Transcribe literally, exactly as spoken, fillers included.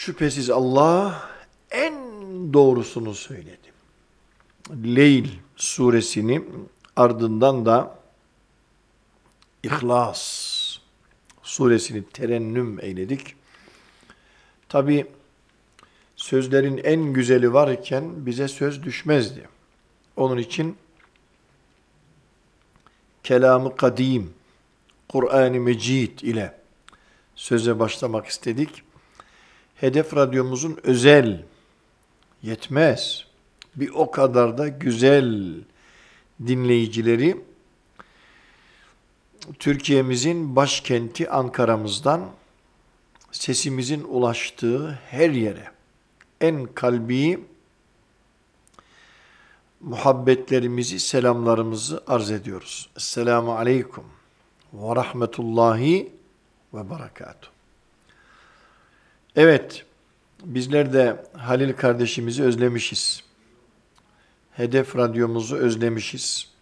Şüphesiz Allah en doğrusunu söyledi. Leyl suresini ardından da İhlas suresini terennüm eyledik. Tabi sözlerin en güzeli varken bize söz düşmezdi. Onun için kelam-ı kadim, Kur'an-ı Mecid ile söze başlamak istedik. Hedef Radyomuzun özel, yetmez, bir o kadar da güzel dinleyicileri Türkiye'mizin başkenti Ankara'mızdan sesimizin ulaştığı her yere en kalbi muhabbetlerimizi, selamlarımızı arz ediyoruz. Esselamu aleyküm ve rahmetullahi ve berekatuhu. Evet, bizler de Halil kardeşimizi özlemişiz. Hedef Radyomuzu özlemişiz.